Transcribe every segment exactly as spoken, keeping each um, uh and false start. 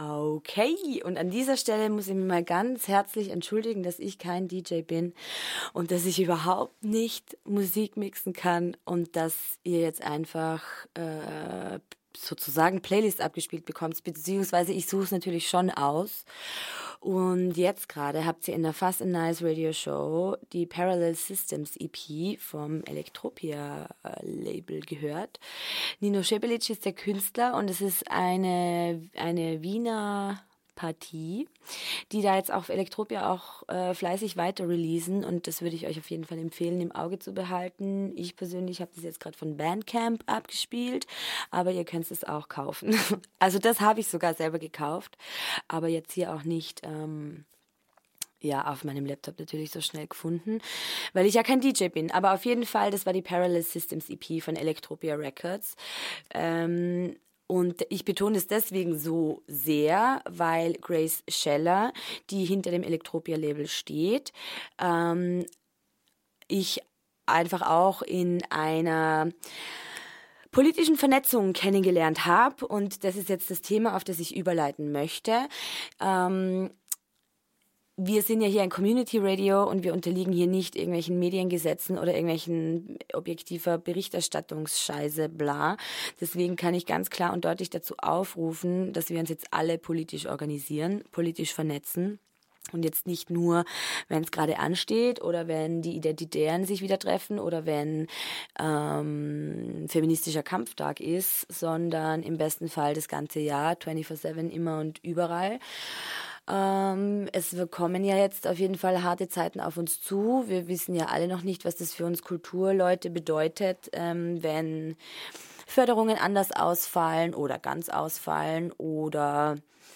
Okay, und an dieser Stelle muss ich mich mal ganz herzlich entschuldigen, dass ich kein D J bin und dass ich überhaupt nicht Musik mixen kann und dass ihr jetzt einfach äh, sozusagen Playlist abgespielt bekommt, beziehungsweise ich suche es natürlich schon aus. Und jetzt gerade habt ihr in der Fast and Nice Radio Show die Parallel Systems E P vom Elektropia äh, Label gehört. Nino Schebelic ist der Künstler und es ist eine, eine Wiener Partie, die da jetzt auf Elektropia auch äh, fleißig weiter releasen und das würde ich euch auf jeden Fall empfehlen, im Auge zu behalten. Ich persönlich habe das jetzt gerade von Bandcamp abgespielt, aber ihr könnt es auch kaufen. Also das habe ich sogar selber gekauft, aber jetzt hier auch nicht ähm, ja, auf meinem Laptop natürlich so schnell gefunden, weil ich ja kein D J bin. Aber auf jeden Fall, das war die Parallel Systems E P von Elektropia Records. Ähm, Und ich betone es deswegen so sehr, weil Grace Scheller, die hinter dem Elektropia-Label steht, ähm, ich einfach auch in einer politischen Vernetzung kennengelernt habe. Und das ist jetzt das Thema, auf das ich überleiten möchte. Ähm, Wir sind ja hier ein Community Radio und wir unterliegen hier nicht irgendwelchen Mediengesetzen oder irgendwelchen objektiver Berichterstattungsscheiße, bla. Deswegen kann ich ganz klar und deutlich dazu aufrufen, dass wir uns jetzt alle politisch organisieren, politisch vernetzen. Und jetzt nicht nur, wenn es gerade ansteht oder wenn die Identitären sich wieder treffen oder wenn ähm, feministischer Kampftag ist, sondern im besten Fall das ganze Jahr, vierundzwanzig sieben, immer und überall. Ähm, es kommen ja jetzt auf jeden Fall harte Zeiten auf uns zu. Wir wissen ja alle noch nicht, was das für uns Kulturleute bedeutet, ähm, wenn Förderungen anders ausfallen oder ganz ausfallen oder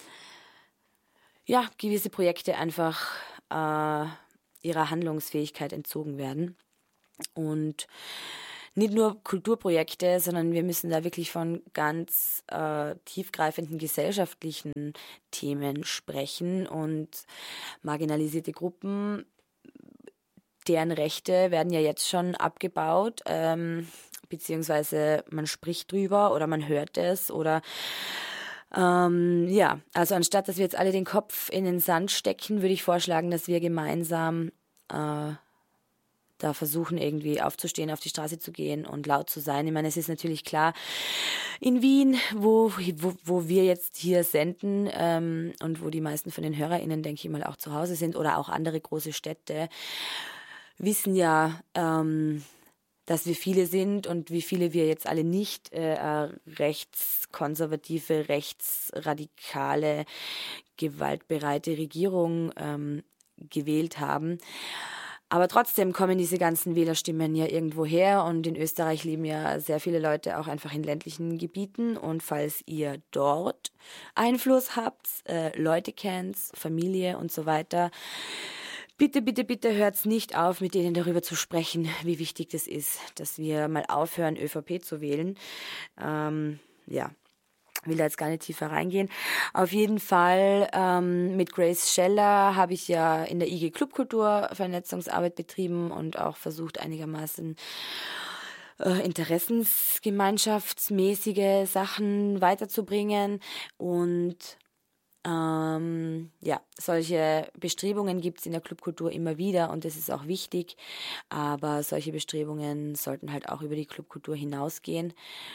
ja, gewisse Projekte einfach äh, ihrer Handlungsfähigkeit entzogen werden. Und nicht nur Kulturprojekte, sondern wir müssen da wirklich von ganz äh, tiefgreifenden gesellschaftlichen Themen sprechen und marginalisierte Gruppen, deren Rechte werden ja jetzt schon abgebaut, ähm, beziehungsweise man spricht drüber oder man hört es oder ähm, ja, also anstatt, dass wir jetzt alle den Kopf in den Sand stecken, würde ich vorschlagen, dass wir gemeinsam äh, da versuchen, irgendwie aufzustehen, auf die Straße zu gehen und laut zu sein. Ich meine, es ist natürlich klar, in Wien, wo, wo, wo wir jetzt hier senden ähm, und wo die meisten von den HörerInnen, denke ich mal, auch zu Hause sind oder auch andere große Städte, wissen ja, ähm, dass wir viele sind und wie viele wir jetzt alle nicht äh, rechtskonservative, rechtsradikale, gewaltbereite Regierung ähm, gewählt haben. Aber trotzdem kommen diese ganzen Wählerstimmen ja irgendwo her und in Österreich leben ja sehr viele Leute auch einfach in ländlichen Gebieten und falls ihr dort Einfluss habt, äh, Leute kennt, Familie und so weiter, bitte, bitte, bitte hört's nicht auf, mit denen darüber zu sprechen, wie wichtig das ist, dass wir mal aufhören, ÖVP zu wählen. Ähm, ja. Will da jetzt gar nicht tiefer reingehen. Auf jeden Fall ähm, mit Grace Scheller habe ich ja in der I G Clubkultur Vernetzungsarbeit betrieben und auch versucht einigermaßen äh, interessensgemeinschaftsmäßige Sachen weiterzubringen und ähm, ja, solche Bestrebungen gibt es in der Clubkultur immer wieder und das ist auch wichtig, aber solche Bestrebungen sollten halt auch über die Clubkultur hinausgehen.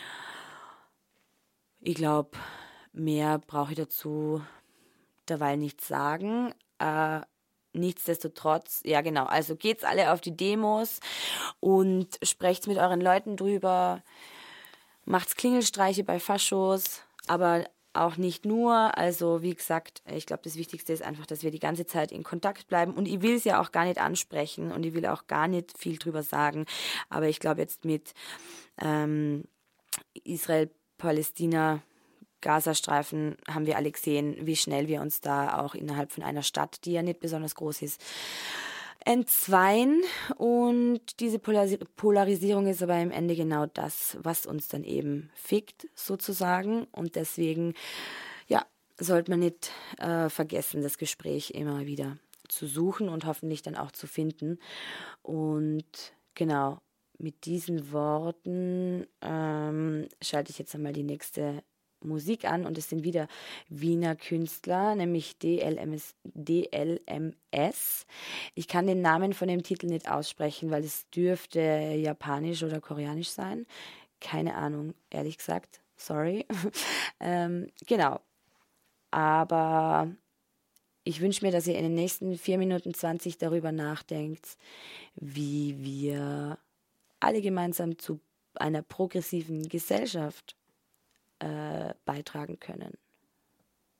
Ich glaube, mehr brauche ich dazu derweil nichts sagen. Äh, nichtsdestotrotz, ja genau, also geht's alle auf die Demos und sprecht's mit euren Leuten drüber, macht's Klingelstreiche bei Faschos, aber auch nicht nur. Also wie gesagt, ich glaube, das Wichtigste ist einfach, dass wir die ganze Zeit in Kontakt bleiben und ich will es ja auch gar nicht ansprechen und ich will auch gar nicht viel drüber sagen, aber ich glaube jetzt mit ähm, Israel Palästina, Gazastreifen haben wir alle gesehen, wie schnell wir uns da auch innerhalb von einer Stadt, die ja nicht besonders groß ist, entzweien. Und diese Polaris- Polarisierung ist aber im Ende genau das, was uns dann eben fickt, sozusagen. Und deswegen, ja, sollte man nicht äh, vergessen, das Gespräch immer wieder zu suchen und hoffentlich dann auch zu finden. Und genau, mit diesen Worten ähm, schalte ich jetzt einmal die nächste Musik an und es sind wieder Wiener Künstler, nämlich D L M S, D L M S. Ich kann den Namen von dem Titel nicht aussprechen, weil es dürfte japanisch oder koreanisch sein. Keine Ahnung, ehrlich gesagt. Sorry. ähm, genau. Aber ich wünsche mir, dass ihr in den nächsten vier Minuten zwanzig darüber nachdenkt, wie wir alle gemeinsam zu einer progressiven Gesellschaft äh, beitragen können.